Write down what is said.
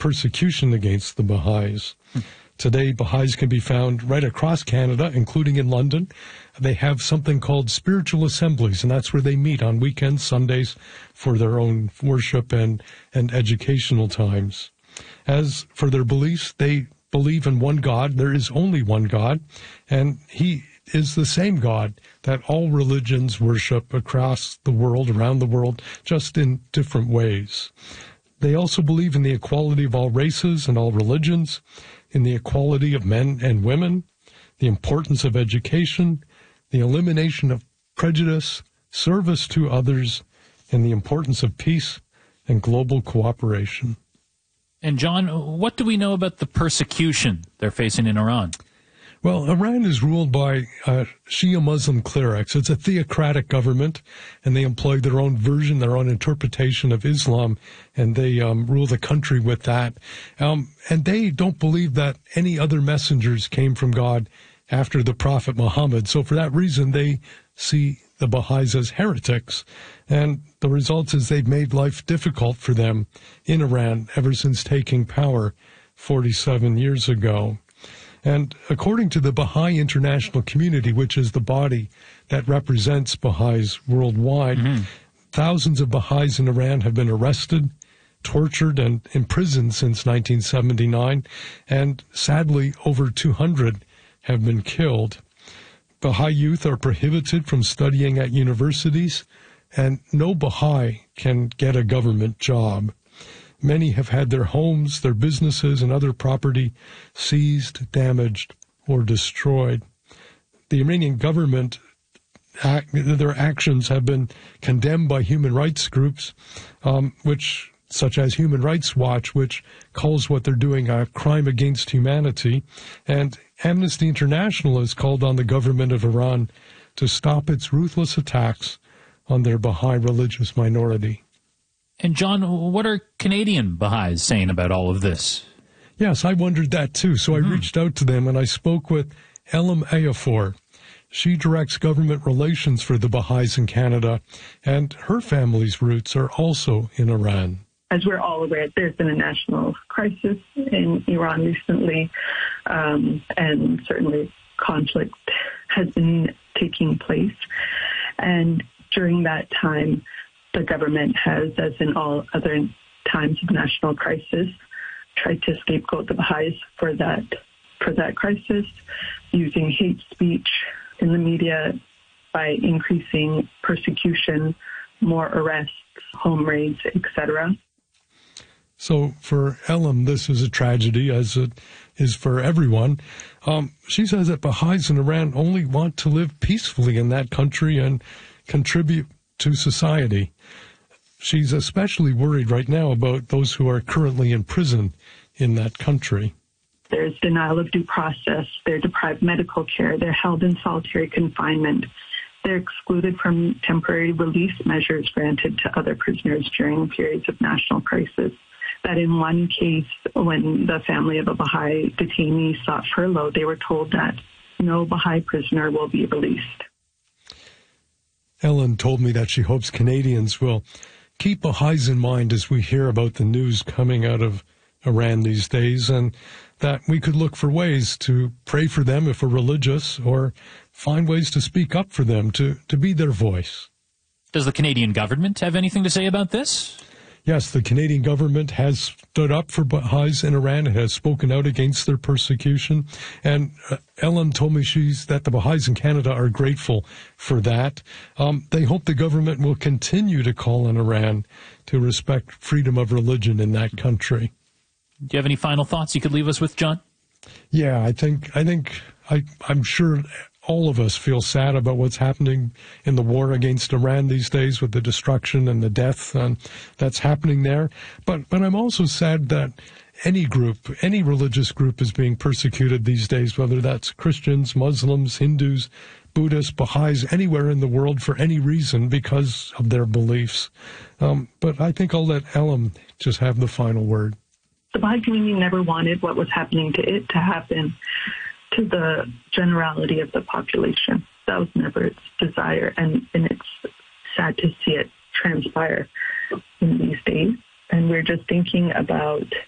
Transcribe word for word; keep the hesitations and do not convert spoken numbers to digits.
persecution against the Baha'is. Today, Baha'is can be found right across Canada, including in London. They have something called spiritual assemblies, and that's where they meet on weekends, Sundays, for their own worship and, and educational times. As for their beliefs, they believe in one God. There is only one God, and He is the same God that all religions worship across the world, around the world, just in different ways. They also believe in the equality of all races and all religions, in the equality of men and women, the importance of education, the elimination of prejudice, service to others, and the importance of peace and global cooperation. And John, what do we know about the persecution they're facing in Iran? Well, Iran is ruled by uh, Shia Muslim clerics. It's a theocratic government, and they employ their own version, their own interpretation of Islam, and they um, rule the country with that. Um, and they don't believe that any other messengers came from God after the Prophet Muhammad. So for that reason, they see the Baha'is as heretics. And the result is they've made life difficult for them in Iran ever since taking power forty-seven years ago. And according to the Baha'i International Community, which is the body that represents Baha'is worldwide, mm-hmm. thousands of Baha'is in Iran have been arrested, tortured, and imprisoned since nineteen seventy-nine, and sadly, over two hundred have been killed. Baha'i youth are prohibited from studying at universities, and no Baha'i can get a government job. Many have had their homes, their businesses, and other property seized, damaged, or destroyed. The Iranian government, their actions have been condemned by human rights groups, um, which, such as Human Rights Watch, which calls what they're doing a crime against humanity. And Amnesty International has called on the government of Iran to stop its ruthless attacks on their Baha'i religious minority. And John, what are Canadian Baha'is saying about all of this? Yes, I wondered that too. So mm-hmm. I reached out to them and I spoke with Elam Ayafor. She directs government relations for the Baha'is in Canada, and her family's roots are also in Iran. As we're all aware, there's been a national crisis in Iran recently, um, and certainly conflict has been taking place. And during that time, the government has, as in all other times of national crisis, tried to scapegoat the Baha'is for that for that crisis, using hate speech in the media by increasing persecution, more arrests, home raids, et cetera. So for Elam, this is a tragedy, as it is for everyone. Um, she says that Baha'is in Iran only want to live peacefully in that country and contribute to society. She's especially worried right now about those who are currently in prison in that country. There's denial of due process. They're deprived medical care. They're held in solitary confinement. They're excluded from temporary release measures granted to other prisoners during periods of national crisis. That in one case, when the family of a Baha'i detainee sought furlough, they were told that no Baha'i prisoner will be released. Ellen told me that she hopes Canadians will keep Baha'is in mind as we hear about the news coming out of Iran these days, and that we could look for ways to pray for them if we're religious, or find ways to speak up for them, to, to be their voice. Does the Canadian government have anything to say about this? Yes, the Canadian government has stood up for Baha'is in Iran. It has spoken out against their persecution. And uh, Ellen told me she's that the Baha'is in Canada are grateful for that. Um, they hope the government will continue to call on Iran to respect freedom of religion in that country. Do you have any final thoughts you could leave us with, John? Yeah, I think, I think, I, I'm sure all of us feel sad about what's happening in the war against Iran these days, with the destruction and the death um, that's happening there. But, but I'm also sad that any group, any religious group is being persecuted these days, whether that's Christians, Muslims, Hindus, Buddhists, Baha'is, anywhere in the world for any reason because of their beliefs. Um, but I think I'll let Elam just have the final word. The Baha'i community never wanted what was happening to it to happen to the generality of the population. That was never its desire, and, and it's sad to see it transpire in these days. And we're just thinking about